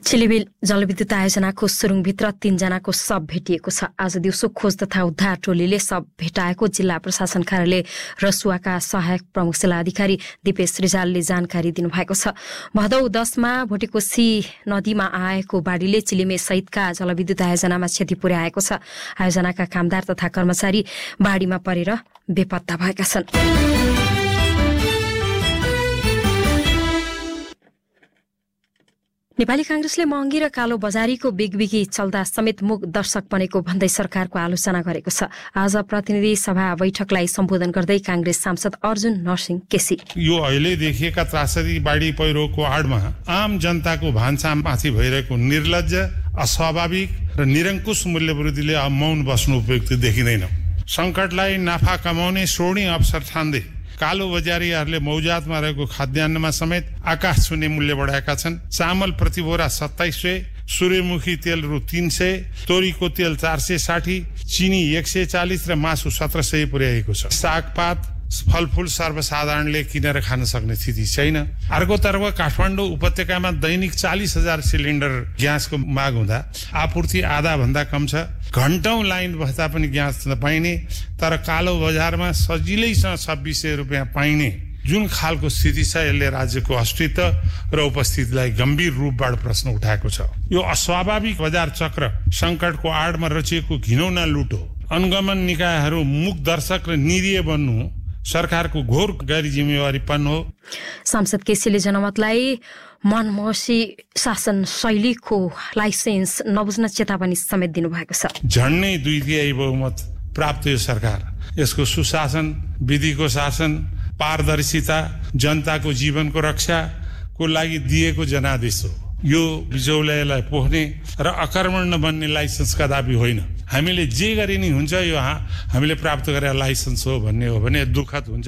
चिलिबिल जलविद्युत आयोजनाको सुरुङभित्र 3 जनाको शव भेटिएको छ। आज दिउँसो खोज तथा उद्धार टोलीले शव भेटाएको जिल्ला प्रशासन कार्यालय रसुवाका सहायक प्रमुख जिल्लाधिकारी दिपेश रिजालले जानकारी दिनुभएको छ। भदौ 10 मा भोटेकोसी नदीमा आएको बाढीले चिलिमे सहितका जलविद्युत आयोजनामा क्षति पुर्याएको छ। आयोजनाका कामदार तथा कर्मचारी बाढीमा परेर बेपत्ता भएका छन्। नेपाली कांग्रेसले महँगी र कालो बजारीको बिगबिगी चल्दा समेत मुख दर्शक बनेको भन्दै सरकारको आलोचना गरेको छ। आज प्रतिनिधि सभा बैठकलाई सम्बोधन गर्दै कांग्रेस सांसद अर्जुन नरसिंह केसी यो अहिले देखिएका त्रासदी बाढी पहिरोको आडमा आम जनताको भान्सामाथि भइरहेको निर्लज्ज, अस्वाभाविक र निरङ्कुश मूल्यवृद्धिले मौन बस्नु उपयुक्त देखिँदैन। संकटलाई नाफा कमाउने स्वर्णीय अवसर ठान्दै कालो बजारीहरूले मौजातमा रहेको खाद्यान्नमा समेत आकाश छुने मूल्य बढाएका छन्। चामल प्रति बोरा 2700, सूर्यमुखी तेल रु 300, तोरीको तेल 460, चिनी 140 र मासु 1700 पुर्याएको छ। सागपात फलफूल सर्वसाधारणले किनेर खान सक्ने स्थिति छैन। अर्कोतर्फ काठमाडौँ उपत्यकामा दैनिक 40,000 सिलिन्डर ग्यासको माग हुँदा आपूर्ति आधा भन्दा कम छ। घण्टौं लाइन बस्दा पनि ग्यास नपाइने, तर कालो बजारमा सजिलैसँग 2600 रुपियाँ पाइने जुन खालको स्थिति छ, यसले राज्यको अस्तित्व र उपस्थितिलाई गम्भीर रूपबाट प्रश्न उठाएको छ। यो अस्वाभाविक बजार चक्र संकटको आडमा रचिएको घिनौना लुट हो। अनुगमन निकायहरू मुख दर्शक र निरीह बन्नु सरकारको घोर गैर जिम्मेवारीपन हो। सांसद केसीले जनमतलाई मनमोहसी शासन शैलीको लाइसेन्स नबुझ्न चेतावनी समेत दिनुभएको छ। झन्नै 2/3 बहुमत प्राप्त यो सरकार यसको सुशासन, विधिको शासन, पारदर्शिता, जनताको जीवनको रक्षाको लागि दिएको जनादेश हो। यो बिचौलियालाई पोख्ने र अकर्मण नबन्ने लाइसेन्सका दाबी होइन। हामीले जे गरे नि हुन्छ, यो हामीले प्राप्त गरेर लाइसेन्स हो भन्ने हो भने दुःखद हुन्छ।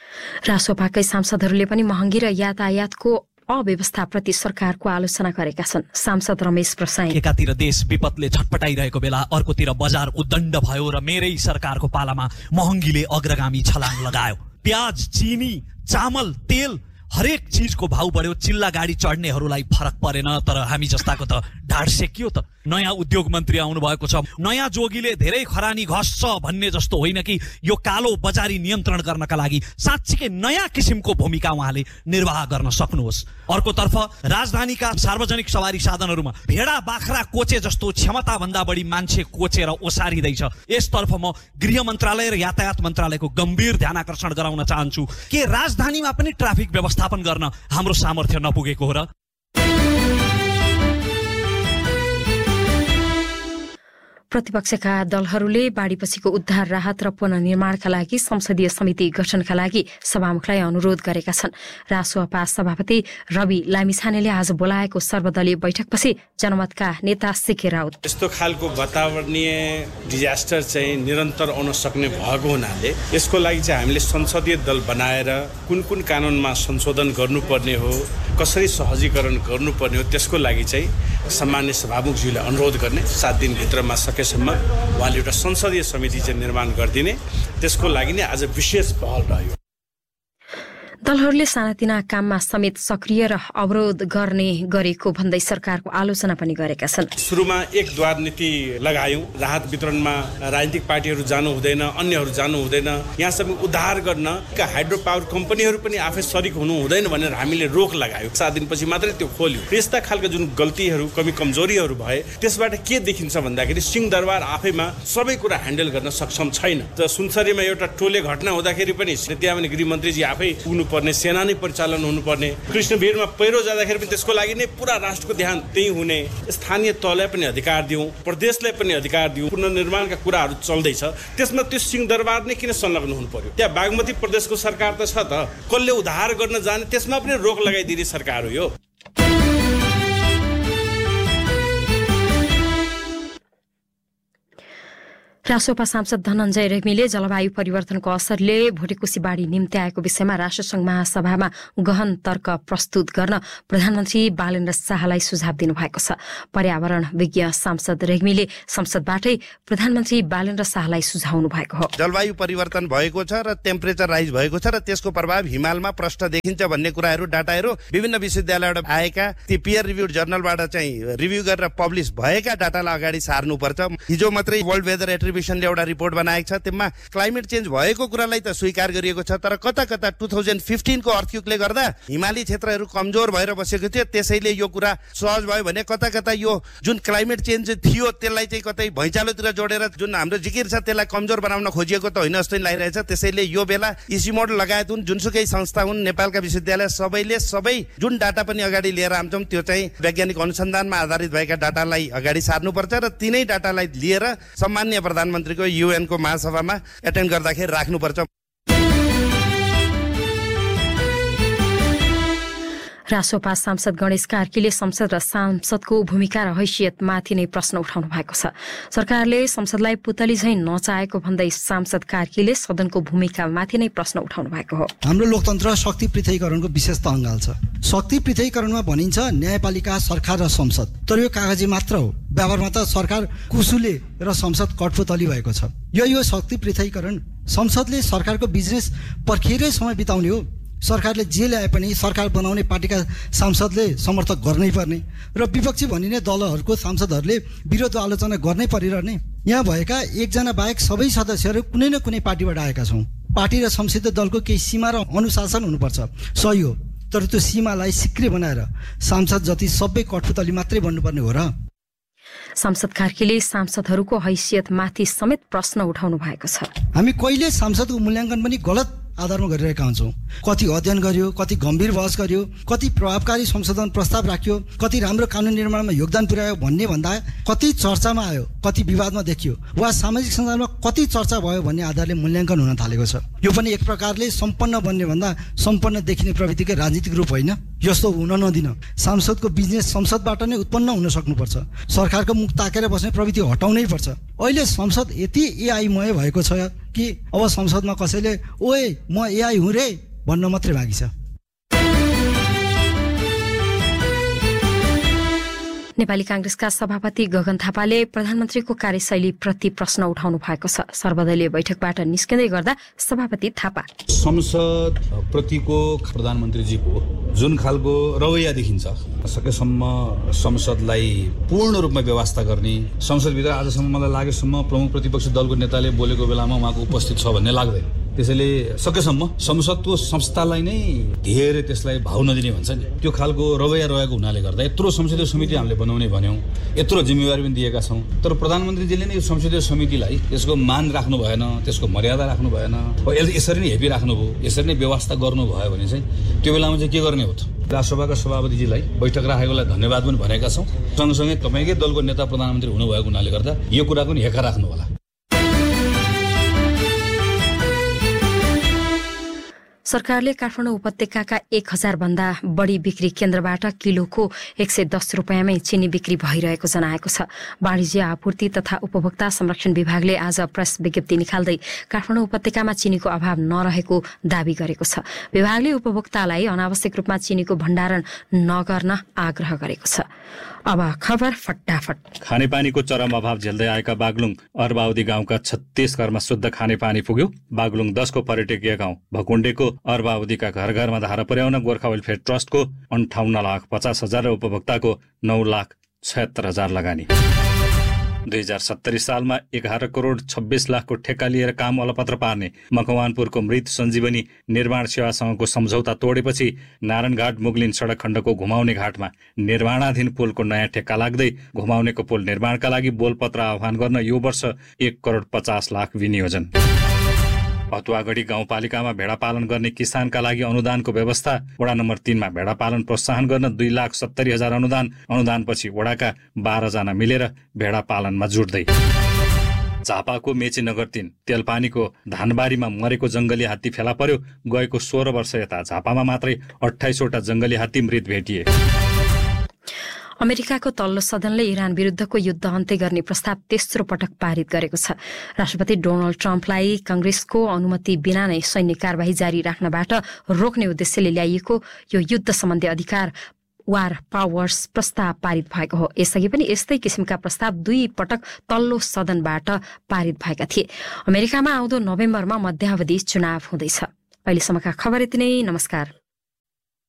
रासोपाकै सांसदहरूले पनि महँगी र यातायातको अव्यवस्थाप्रति सरकारको आलोचना गरेका छन्। सांसद रमेश प्रसाई एकातिर देश विपदले छटपटाइरहेको बेला अर्कोतिर बजार उद्दण्ड भयो र मेरै सरकारको पालामा महँगीले अग्रगामी छलाङ लगायो। प्याज, चिनी, चामल, तेल हरेक चीजको भाउ बढ्यो। चिल्ला गाडी चढ्नेहरूलाई फरक परेन, तर हामी जस्ताको त ढाड सेकियो त। नयाँ उद्योग मन्त्री आउनु भएको छ। नयाँ जोगीले धेरै खरानी घस्छ भन्ने जस्तो होइन कि यो कालो बजारी नियन्त्रण गर्नका लागि साँच्चीकै नयाँ किसिमको भूमिका उहाँले निर्वाह गर्न सक्नुहोस्। अर्कोतर्फ राजधानीका सार्वजनिक सवारी साधनहरूमा भेडा बाख्रा कोचे जस्तो क्षमता भन्दा बढी मान्छे कोचेर ओसारिँदैछ। यसतर्फ म गृह मन्त्रालय र यातायात मन्त्रालयको गम्भीर ध्यान आकर्षण गराउन चाहन्छु कि राजधानीमा पनि ट्राफिक व्यवस्थापन गर्न हाम्रो सामर्थ्य नपुगेको हो र। प्रतिपक्षका दलहरूले बाढीपछिको उद्धार, राहत र पुनर्निर्माणका लागि संसदीय समिति गठनका लागि सभामुखलाई अनुरोध गरेका छन्। रासोपा सभापति रवि लामिछानेले आज बोलाएको सर्वदलीय बैठकपछि जनमतका नेता सीके राउत यस्तो खालको वातावरणीय डिजास्टर चाहिँ निरन्तर आउन सक्ने भएको हुनाले यसको लागि चाहिँ हामीले संसदीय दल बनाएर कुन कानुनमा संशोधन गर्नुपर्ने हो, कसरी सहजीकरण गर्नुपर्ने हो, त्यसको लागि चाहिँ सम्मान्य सभामुखज्यूले अनुरोध गर्ने। 7 दिनभित्रमा सकेसम्म उहाँले एउटा संसदीय समिति चाहिँ निर्माण गरिदिने, त्यसको लागि नै आज विशेष पहल रह्यो। दलहरूले सानातिना काममा समेत सक्रिय र अवरोध गर्ने गरेको भन्दै सरकारको आलोचना पनि गरेका छन्। सुरुमा एक द्वार नीति लगायौं, राहत वितरणमा राजनीतिक पार्टीहरू जानु हुँदैन, अन्यहरू जानु हुँदैन, यहाँसम्म उद्धार गर्न हाइड्रो पावर कम्पनीहरू पनि आफै सरिक हुनु हुँदैन भनेर हामीले रोक लगायौं। 7 दिनपछि मात्रै त्यो खोल्यो। यस्ता खालका जुन गल्तीहरू, कमी कमजोरीहरू भए त्यसबाट के देखिन्छ भन्दाखेरि सिंहदरबार आफैमा सबै कुरा ह्यान्डल गर्न सक्षम छैन। त सुनसरीमा एउटा टोले घटना हुँदाखेरि पनि त्यहाँ पनि गृहमन्त्रीजी आफै पुग्नुपर्ने, सेना नै परिचालन हुनुपर्ने, कृष्णवीरमा पहिरो जाँदाखेरि पनि त्यसको लागि नै पुरा राष्ट्रको ध्यान त्यही हुने। स्थानीय तहलाई पनि अधिकार दिउँ, प्रदेशलाई पनि अधिकार दिउँ। पुनर्निर्माणका कुराहरू चल्दैछ, त्यसमा त्यो सिंहदरबार नै किन संलग्न हुनु पर्यो? त्यहाँ बागमती प्रदेशको सरकार त छ त, कसले उद्धार गर्न जाने त्यसमा पनि रोक लगाइदिने सरकार हो यो। रासोपा सांसद धनञ्जय रेग्मीले जलवायु परिवर्तनको असरले भोटेकोशी बाढी निम्ति आएको विषयमा राष्ट्रसंघ महासभामा गहन तर्क प्रस्तुत गर्न प्रधानमन्त्री बालेन्द्र शाहलाई सुझाव दिनुभएको छ। पर्यावरण विज्ञ सांसद रेग्मीले संसदबाटै प्रधानमन्त्री बालेन्द्र शाहलाई सुझाउनु भएको हो। जलवायु परिवर्तन भएको छ र टेम्परेचर राइज भएको छ र त्यसको प्रभाव हिमालमा प्रष्ट देखिन्छ भन्ने कुराहरू डाटाहरू विभिन्न विश्वविद्यालयबाट आएका ती पियर रिभ्युड जर्नलबाट चाहिँ रिभ्यू गरेर पब्लिस भएका डाटालाई अगाडि सार्नुपर्छ। हिजो मात्रै वर्ल्ड वेदर एट्रिब्युसनले एउटा रिपोर्ट बनाएको छ, त्यसमा क्लाइमेट चेन्ज भएको कुरालाई त स्वीकार गरिएको छ, तर कता कता 2015 को अर्थक्वेकले गर्दा हिमाली क्षेत्रहरू कमजोर भएर बसेको थियो, त्यसैले यो कुरा सहज भयो भने कता कता यो जुन क्लाइमेट चेन्ज थियो त्यसलाई चाहिँ कतै भैँचालोतिर जोडेर जुन हाम्रो जिकिर छ त्यसलाई कमजोर बनाउन खोजिएको त होइन जस्तै लागिरहेछ। त्यसैले यो बेला इसिमोड लगायत हुन् जुनसुकै संस्था हुन् नेपालका विश्वविद्यालय सबैले सबै जुन डाटा पनि अगाडि लिएर आउँछौँ त्यो चाहिँ वैज्ञानिक अनुसन्धानमा आधारित भएका डाटालाई अगाडि सार्नुपर्छ र तिनै डाटालाई लिएर सम्माननीय प्रधानमन्त्रीको UN को महासभामा एटेन्ड गर्दाखेरि राख्नुपर्छ। रासोपा सांसद गणेश कार्कीले संसद र सांसदको भूमिका र हैसियतमाथि नै प्रश्न उठाउनु भएको छ। सरकारले संसदलाई पुतली झैं नचाहेको भन्दै सांसद कार्कीले सदनको भूमिकामाथि नै प्रश्न उठाउनु भएको हो। हाम्रो लोकतन्त्र शक्ति पृथकीकरणको विशेषता अङ्गाल छ। शक्ति पृथकीकरणमा भनिन्छ न्यायपालिका, सरकार र संसद, तर यो कागजी मात्र हो। व्यवहारमा त सरकार कुसुले र संसद कठपुतली भएको छ। यो शक्ति पृथकीकरण संसदले सरकारको बिजनेस पर्खिएरै समय बिताउने हो। सरकारले जे ल्याए पनि सरकार बनाउने पार्टीका सांसदले समर्थक गर्नै पर्ने र विपक्षी भनिने दलहरूको सांसदहरूले विरोध आलोचना गर्नै परिरहने। यहाँ भएका एकजना बाहेक सबै सदस्यहरू कुनै न कुनै पार्टीबाट आएका छौँ। पार्टी र संसदीय दलको केही सीमा र अनुशासन हुनुपर्छ, सही हो, तर त्यो सीमालाई सिक्री बनाएर सांसद जति सबै कठपुतली मात्रै बन्नुपर्ने हो र? सांसद कार्कीले सांसदहरूको हैसियतमाथि समेत प्रश्न उठाउनु भएको छ। हामी कहिले सांसदको मूल्याङ्कन पनि गलत आधारमा गरिरहेका हुन्छौँ। कति अध्ययन गर्यो, कति गम्भीर बहस गर्यो, कति प्रभावकारी संशोधन प्रस्ताव राख्यो, कति राम्रो कानुन निर्माणमा योगदान पुर्यायो भन्ने भन्दा कति चर्चामा आयो, कति विवादमा देखियो वा सामाजिक सञ्जालमा कति चर्चा भयो भन्ने आधारले मूल्याङ्कन हुन थालेको छ। यो पनि एक प्रकारले सम्पन्न बन्ने भन्दा सम्पन्न देखिने प्रवृत्तिकै राजनीतिक रूप होइन। यस्तो हुन नदिन। सांसदको बिजनेस संसदबाट नै उत्पन्न हुन सक्नुपर्छ। सरकारको मुख ताकेर बस्ने प्रवृत्ति हटाउनै पर्छ। अहिले संसद यति एआईमय भएको छ कि अब संसदमा कसैले ओए म एआई हुँ रे भन्न मात्रै बाँकी छ। नेपाली कांग्रेसका सभापति गगन थापाले प्रधानमन्त्रीको कार्यशैली प्रति प्रश्न उठाउनु भएको छ। सर्वदलीय बैठकबाट निस्किँदै गर्दा सभापति थापा संसद प्रतिको प्रधानमन्त्रीजीको जुन खालको रवैया देखिन्छ, सकेसम्म संसदलाई पूर्ण रूपमा व्यवस्था गर्ने, संसदभित्र आजसम्म मलाई लागेसम्म प्रमुख प्रतिपक्षी दलको नेताले बोलेको बेलामा उहाँको उपस्थित छ भन्ने लाग्दैन। त्यसैले सकेसम्म संसदको संस्थालाई नै धेरै त्यसलाई भाउ नदिने भन्छ नि, त्यो खालको रवैया रहेको हुनाले गर्दा यत्रो संसदीय समिति हामीले बनाउने भन्यौँ, यत्रो जिम्मेवारी पनि दिएका छौँ, तर प्रधानमन्त्रीजीले नै यो संसदीय समितिलाई त्यसको मान राख्नु भएन, त्यसको मर्यादा राख्नु भएन, यसरी नै हेपी राख्नुभयो, यसरी नै व्यवस्था गर्नुभयो भने चाहिँ त्यो बेलामा चाहिँ के गर्ने हो त? राष्ट्रसभाका सभापतिजीलाई बैठक राखेकोलाई धन्यवाद पनि भनेका छौँ। सँगसँगै तपाईँकै दलको नेता प्रधानमन्त्री हुनुभएको हुनाले गर्दा यो कुराको नि हेका राख्नु होला। सरकारले काठमाडौँ उपत्यकाका 1000 भन्दा बढी बिक्री केन्द्रबाट किलोको 110 रुपियाँमै चिनी बिक्री भइरहेको जनाएको छ। वाणिज्य आपूर्ति तथा उपभोक्ता संरक्षण विभागले आज प्रेस विज्ञप्ति निकाल्दै काठमाडौँ उपत्यकामा चिनीको अभाव नरहेको दावी गरेको छ। विभागले उपभोक्तालाई अनावश्यक रूपमा चिनीको भण्डारण नगर्न आग्रह गरेको छ। अब खबर फटाफट। खानेपानीको चरम अभाव झेल्दै आएका बागलुङ अर्बाउदी गाउँका 36 घरमा शुद्ध खानेपानी पुग्यो। बागलुङ 10 को पर्यटकीय गाउँ भकुण्डेको अर्बाउदीका घर घरमा धारा पुर्याउन गोर्खा वेलफेयर ट्रस्टको 58,50,000 र उपभोक्ताको 9,76,000 लगानी। 2070 सालमा 11 करोड 26 लाखको ठेक्का लिएर काम अलपत्र पार्ने मकवानपुरको मृत सञ्जीवनी निर्माण सेवासँगको सम्झौता तोडेपछि नारायणघाट मुगलिन सडक खण्डको घुमाउने घाटमा निर्माणाधीन पुलको नयाँ ठेक्का लाग्दै घुमाउनेको पुल निर्माणका लागि बोलपत्र आह्वान गर्न यो वर्ष 1 करोड 50 लाख विनियोजन। हतुवागढी गाउँपालिकामा भेडा पालन गर्ने किसानका लागि अनुदानको व्यवस्था। वडा नम्बर 3 मा भेडा पालन प्रोत्साहन गर्न 2,70,000 अनुदानपछि वडाका 12 जना मिलेर भेडा पालनमा जुट्दै। झापाको मेची नगर 3 तेलपानीको धानबारीमा मरेको जंगली हात्ती फेला पर्यो। गएको 16 वर्ष यता झापामा मात्रै 28 वटा जंगली हात्ती मृत भेटिए। अमेरिकाको तल्लो सदनले इरान विरुद्धको युद्ध अन्त्य गर्ने प्रस्ताव तेस्रो पटक पारित गरेको छ। राष्ट्रपति डोनाल्ड ट्रम्पलाई कांग्रेसको अनुमति बिना नै सैन्य कारबाही जारी राख्नबाट रोक्ने उद्देश्यले ल्याइएको यो युद्ध सम्बन्धी अधिकार वार पावर्स प्रस्ताव पारित भएको हो। यसअघि पनि यस्तै किसिमका प्रस्ताव 2 पटक तल्लो सदनबाट पारित भएका थिए। अमेरिकामा आउँदो नोभेम्बरमा मध्यावधि चुनाव हुँदैछ। अहिलेसम्मका खबर यति नै। नमस्कार।